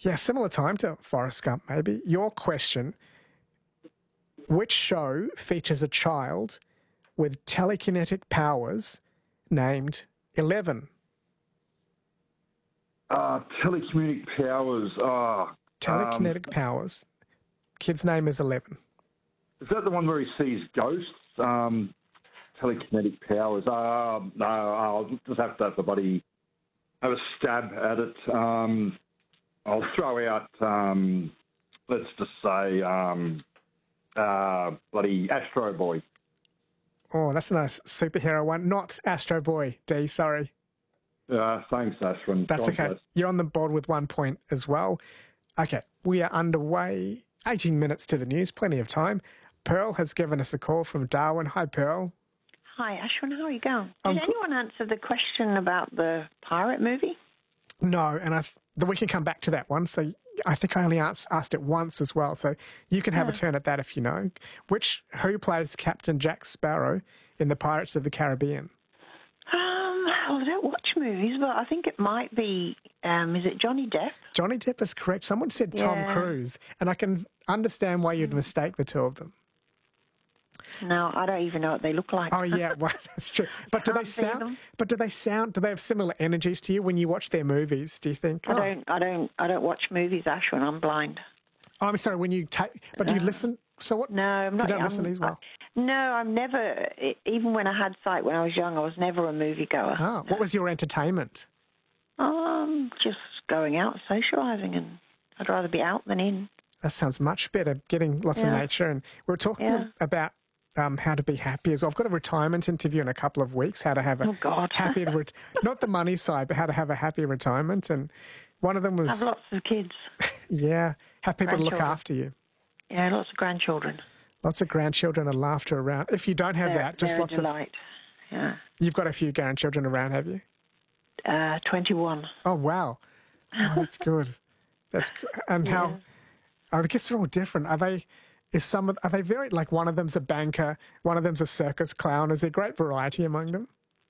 Yeah, similar time to Forrest Gump, maybe. Your question, which show features a child with telekinetic powers named 11? Telekinetic powers. Telekinetic powers. Kid's name is 11. Is that the one where he sees ghosts? Telekinetic powers. No, I'll just have to have a stab at it. I'll throw out, let's just say, bloody Astro Boy. Oh, that's a nice superhero one. Not Astro Boy, D, sorry. Thanks, Ashwin. That's okay. Bless. You're on the board with 1 point as well. Okay, we are underway. 18 minutes to the news, plenty of time. Pearl has given us a call from Darwin. Hi, Pearl. Hi, Ashwin. How are you going? Did anyone answer the question about the pirate movie? No, and we can come back to that one. So I think I only asked it once as well. So you can have a turn at that if you know. Who plays Captain Jack Sparrow in the Pirates of the Caribbean? I don't watch movies, but I think it might be, is it Johnny Depp? Johnny Depp is correct. Someone said Tom Cruise, and I can understand why you'd mistake the two of them. No, I don't even know what they look like. Oh yeah, well, that's true. But do they sound? Do they have similar energies to you when you watch their movies? Do you think? I don't watch movies, Ashwin. I'm blind. Oh, I'm sorry. When you take, but do you listen? So what? No, I'm not. You don't listen as well. No, I'm never. Even when I had sight when I was young, I was never a moviegoer. Oh, what was your entertainment? Just going out, socialising, and I'd rather be out than in. That sounds much better. Getting lots of nature, and we're talking about how to be happy as well. I've got a retirement interview in a couple of weeks. How to have a happy, not the money side, but how to have a happy retirement. And one of them was have lots of kids. Have people to look after you. Yeah, lots of grandchildren. Lots of grandchildren and laughter around. If you don't have that, just lots of delight. Yeah. You've got a few grandchildren around, have you? 21. Oh wow, that's good. That's good. And how? I guess they're all different. Are they? Are they very, like, one of them's a banker, one of them's a circus clown? Is there great variety among them?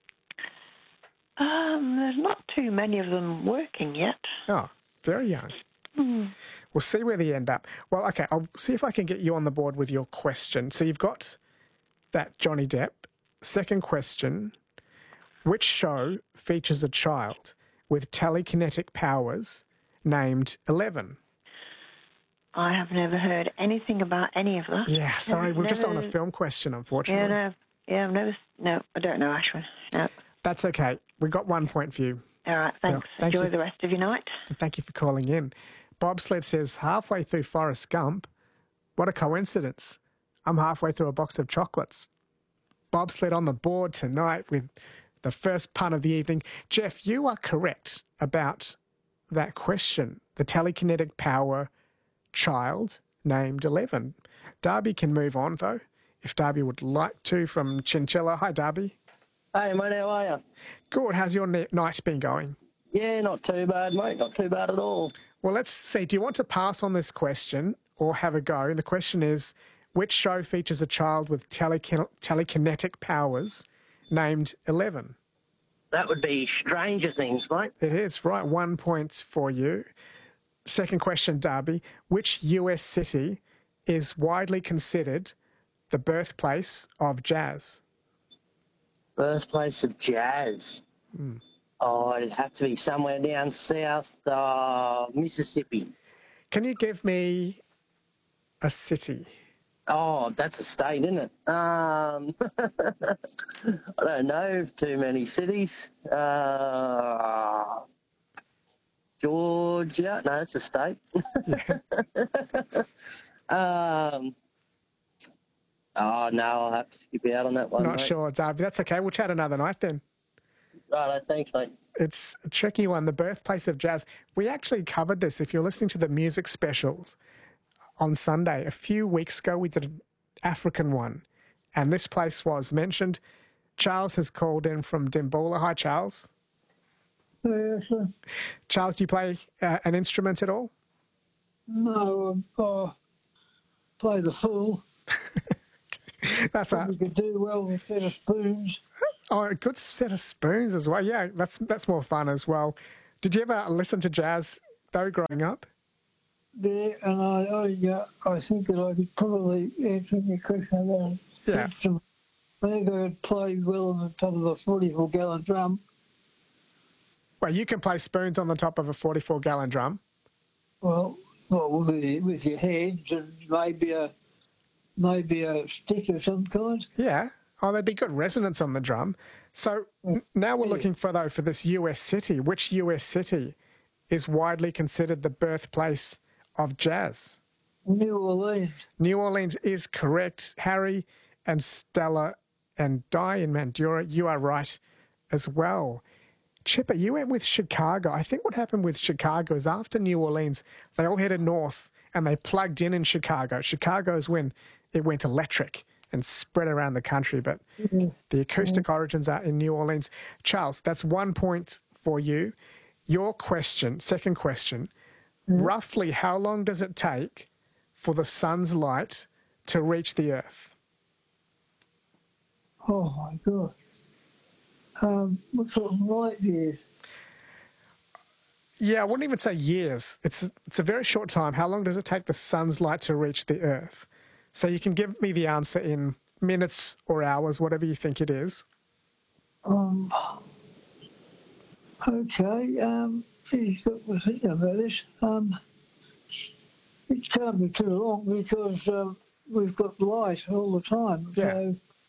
There's not too many of them working yet. Oh, very young. We'll see where they end up. Well, okay, I'll see if I can get you on the board with your question. So you've got that Johnny Depp. Second question, which show features a child with telekinetic powers named 11? I have never heard anything about any of that. Yeah, sorry, we're just on a film question, unfortunately. No, I don't know, Ashwin. No. That's okay. We got 1 point for you. All right, thanks. Enjoy the rest of your night. Thank you for calling in. Bobsled says, halfway through Forrest Gump, what a coincidence. I'm halfway through a box of chocolates. Bobsled on the board tonight with the first pun of the evening. Jeff, you are correct about that question. The telekinetic power child named 11. Darby can move on, though, if Darby would like to, from Chinchilla. Hi, Darby. Hey, mate, how are you? Good. How's your night been going? Yeah, not too bad, mate. Not too bad at all. Well, let's see. Do you want to pass on this question or have a go? The question is, which show features a child with telekinetic powers named 11? That would be Stranger Things, mate. It is, right. 1 point for you. Second question, Darby. Which US city is widely considered the birthplace of jazz? Birthplace of jazz? Oh, it'd have to be somewhere down south, Mississippi. Can you give me a city? Oh, that's a state, isn't it? I don't know too many cities. Georgia. No, that's a state. Oh, no, I'll have to skip you out on that one. Not sure, Darby. That's okay. We'll chat another night then. Right, thanks, mate. It's a tricky one, the birthplace of jazz. We actually covered this. If you're listening to the music specials on Sunday, a few weeks ago, we did an African one, and this place was mentioned. Charles has called in from Dimboola. Hi, Charles. Yes, sir. Charles, do you play an instrument at all? No, I play the fool. That's we could do well with a set of spoons. Oh, a good set of spoons as well. Yeah, that's more fun as well. Did you ever listen to jazz, though, growing up? there, and I think that I could probably answer your question about Yeah. it. I think I could play well on the top of a 44-gallon drum. Well, you can play spoons on the top of a 44-gallon drum. Well, with your hands and maybe a stick of some kind. Yeah. Oh, there'd be good resonance on the drum. So now we're looking for this US city. Which US city is widely considered the birthplace of jazz? New Orleans. New Orleans is correct. Harry and Stella and Di in Mandurah, you are right as well. Chipper, you went with Chicago. I think what happened with Chicago is after New Orleans, they all headed north and they plugged in Chicago. Chicago is when it went electric and spread around the country, but the acoustic origins are in New Orleans. Charles, that's 1 point for you. Your question, second question, roughly how long does it take for the sun's light to reach the earth? Oh my God. What sort of light years? Yeah, I wouldn't even say years. It's a very short time. How long does it take the sun's light to reach the earth? So you can give me the answer in minutes or hours, whatever you think it is. Okay. Geez, got to think about this. It can't be too long because we've got light all the time. Yeah.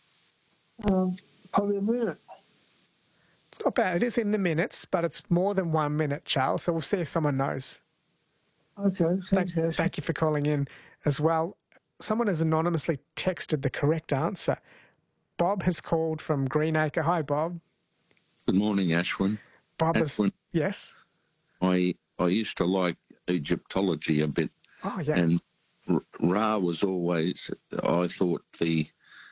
So probably a minute. It's not bad. It is in the minutes, but it's more than 1 minute, Charles. So we'll see if someone knows. Okay. Thank you for calling in as well. Someone has anonymously texted the correct answer. Bob has called from Greenacre. Hi, Bob. Good morning, Ashwin. Bob Ashwin, yes? I used to like Egyptology a bit. Oh, yeah. And Ra was always, I thought, the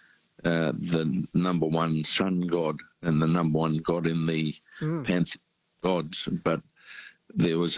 number one sun god and the number one god in the pantheon of gods. But there was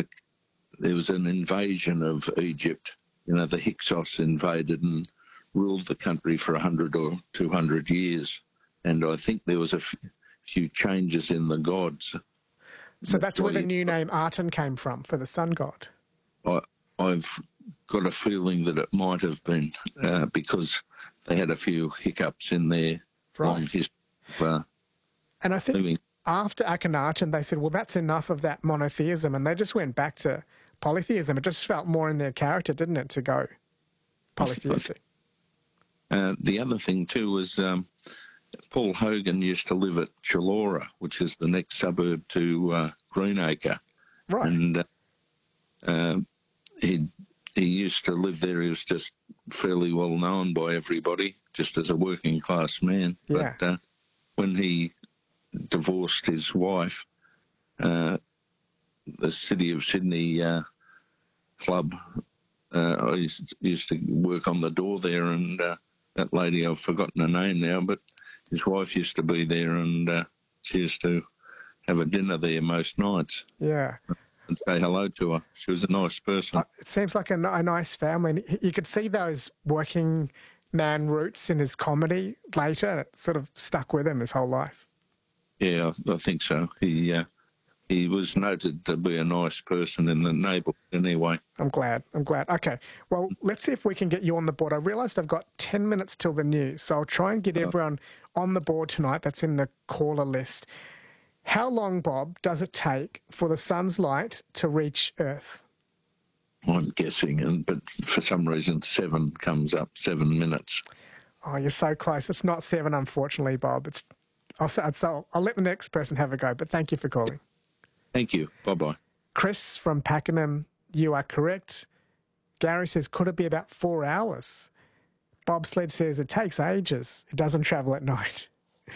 an invasion of Egypt. You know, the Hyksos invaded and ruled the country for 100 or 200 years. And I think there was a few changes in the gods. So that's where the new name Aten came from, for the sun god. I've got a feeling that it might have been because they had a few hiccups in their long history of and I think living. after Akhenaten, they said, well, that's enough of that monotheism, and they just went back to polytheism. It just felt more in their character, didn't it, to go polytheistic? The other thing, too, was Paul Hogan used to live at Chullora, which is the next suburb to Greenacre. Right. And he used to live there. He was just fairly well known by everybody, just as a working class man. Yeah. But when he divorced his wife, the City of Sydney club, I used to work on the door there, and that lady, I've forgotten her name now, but his wife used to be there, and she used to have a dinner there most nights. Yeah. And say hello to her. She was a nice person. It seems like a nice family. And you could see those working man roots in his comedy later. It sort of stuck with him his whole life. Yeah, I think so. He was noted to be a nice person in the neighbourhood anyway. I'm glad. Okay. Well, let's see if we can get you on the board. I realised I've got 10 minutes till the news, so I'll try and get everyone on the board tonight that's in the caller list. How long, Bob, does it take for the sun's light to reach Earth? I'm guessing, but for some reason 7 comes up, 7 minutes. Oh, you're so close. It's not 7, unfortunately, Bob. I'll let the next person have a go, but thank you for calling. Thank you. Bye-bye. Chris from Pakenham, you are correct. Gary says, could it be about 4 hours? Bobsled says it takes ages. It doesn't travel at night.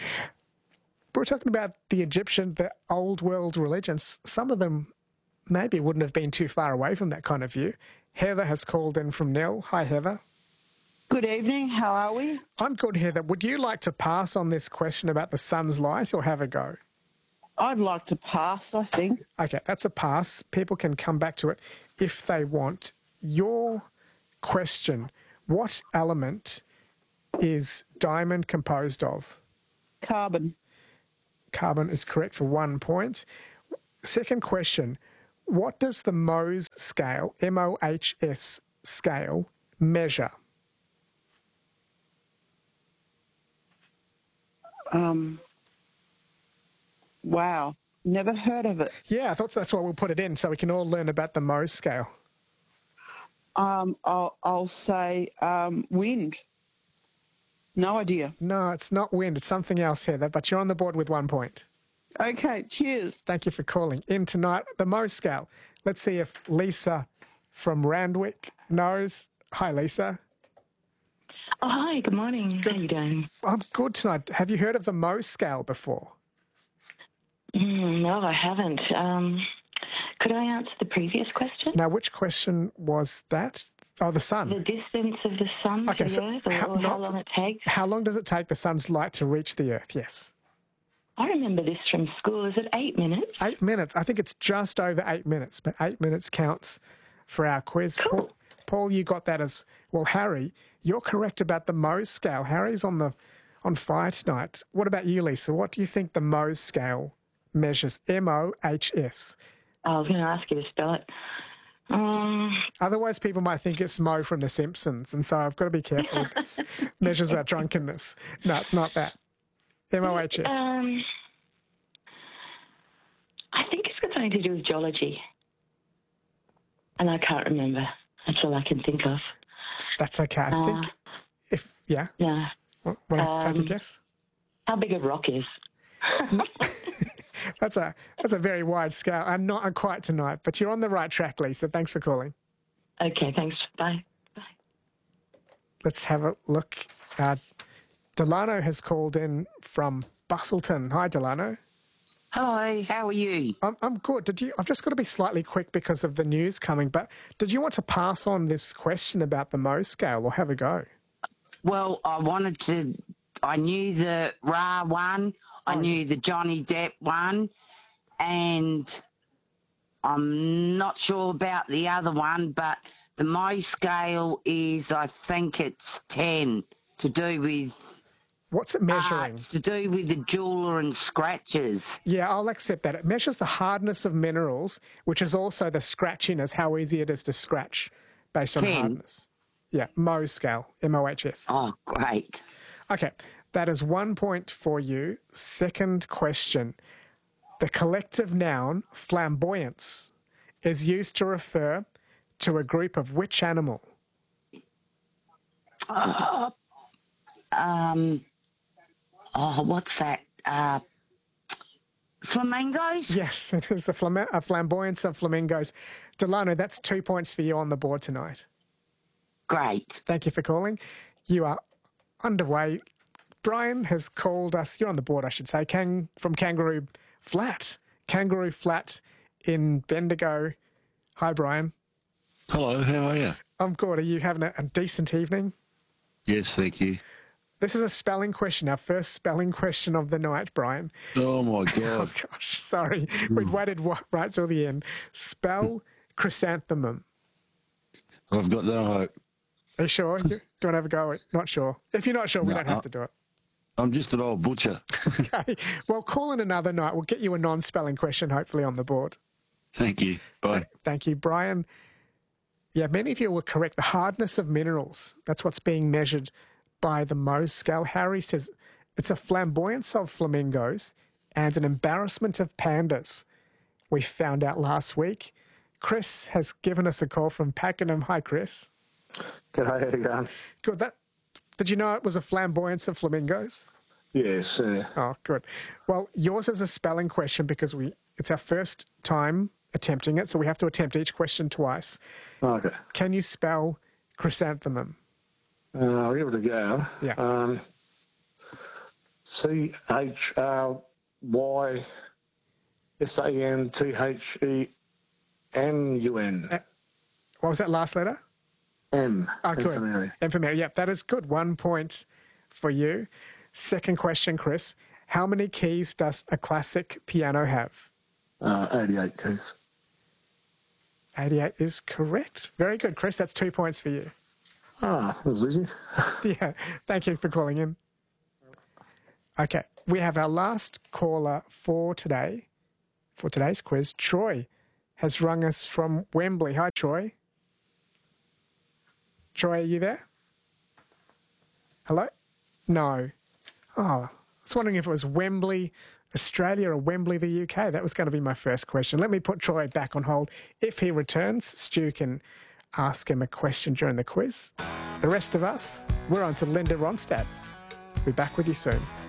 We're talking about the Egyptian, the old world religions. Some of them maybe wouldn't have been too far away from that kind of view. Heather has called in from Nell. Hi, Heather. Good evening. How are we? I'm good, Heather. Would you like to pass on this question about the sun's light or have a go? I'd like to pass, I think. Okay, that's a pass. People can come back to it if they want. Your question, what element is diamond composed of? Carbon. Carbon is correct for 1 point. Second question, What does the Mohs scale, MOHS scale, measure? Wow. Never heard of it. Yeah, I thought that's why we'll put it in so we can all learn about the Mohs scale. I'll say wind. No idea. No, it's not wind. It's something else here, but you're on the board with 1 point. Okay, cheers. Thank you for calling in tonight. The Mohs scale. Let's see if Lisa from Randwick knows. Hi, Lisa. Oh, hi, good morning. How are you doing? I'm good tonight. Have you heard of the Mohs scale before? No, I haven't. Could I answer the previous question? Now, which question was that? Oh, the sun. The distance of the sun to the Earth, or how long it takes? How long does it take the sun's light to reach the Earth? Yes. I remember this from school. Is it 8 minutes? 8 minutes. I think it's just over 8 minutes, but 8 minutes counts for our quiz. Cool. Paul, you got that as well. Harry, you're correct about the Mohs scale. Harry's on fire tonight. What about you, Lisa? What do you think the Mohs scale measures? MOHS. I was going to ask you to spell it. Otherwise, people might think it's Mo from The Simpsons, and so I've got to be careful with this. Measures our drunkenness. No, it's not that. MOHS. I think it's got something to do with geology. And I can't remember. That's all I can think of. That's okay. I think yeah. No. Want to take a guess? How big a rock is? That's a very wide scale, and not quite tonight, but you're on the right track, Lisa. Thanks for calling. Okay, thanks. Bye. Let's have a look. Delano has called in from Bustleton. Hi, Delano. Hello, how are you? I'm good. I've just got to be slightly quick because of the news coming, but did you want to pass on this question about the Mohs scale or have a go? Well, I knew the Ra one, I knew the Johnny Depp one, and I'm not sure about the other one, but the Mohs scale is, I think it's 10, to do with... What's it measuring? It's to do with the jeweler and scratches. Yeah, I'll accept that. It measures the hardness of minerals, which is also the scratchiness, how easy it is to scratch based on 10. hardness. Yeah, Mohs scale, MOHS. Oh, great. Okay, that is 1 point for you. Second question. The collective noun flamboyance is used to refer to a group of which animal? What's that? Flamingos? Yes, it is a flamboyance of flamingos. Delano, that's 2 points for you on the board tonight. Great. Thank you for calling. You are underway. Brian has called us. You're on the board, I should say, from Kangaroo Flat. Kangaroo Flat in Bendigo. Hi, Brian. Hello, how are you? I'm good. Are you having a decent evening? Yes, thank you. This is a spelling question, our first spelling question of the night, Brian. Oh, my God. Oh, gosh, sorry. We'd waited right till the end. Spell chrysanthemum. I've got no hope. Are you sure? Do you want to have a go? Not sure. If you're not sure, we don't have to do it. I'm just an old butcher. Okay. Well, call in another night. We'll get you a non-spelling question, hopefully, on the board. Thank you. Bye. Thank you, Brian. Yeah, many of you were correct. The hardness of minerals, that's what's being measured by the Mohs scale. Harry says it's a flamboyance of flamingos and an embarrassment of pandas. We found out last week. Chris has given us a call from Pakenham. Hi, Chris. G'day, how you going? Good. Did you know it was a flamboyance of flamingos? Yes. Oh, good. Well, yours is a spelling question because it's our first time attempting it, so we have to attempt each question twice. Okay. Can you spell chrysanthemum? I'll give it a go. Yeah. CHRYSANTHENUN. What was that last letter? M. Oh, good. M for Mary. Yep, that is good. 1 point for you. Second question, Chris. How many keys does a classic piano have? 88 keys. 88 is correct. Very good, Chris. That's 2 points for you. Ah, that was easy. Yeah, thank you for calling in. Okay, we have our last caller for today's quiz. Troy has rung us from Wembley. Hi, Troy. Troy, are you there? Hello? No. Oh, I was wondering if it was Wembley, Australia, or Wembley, the UK. That was going to be my first question. Let me put Troy back on hold. If he returns, Stu can ask him a question during the quiz. The rest of us, we're on to Linda Ronstadt. Be back with you soon.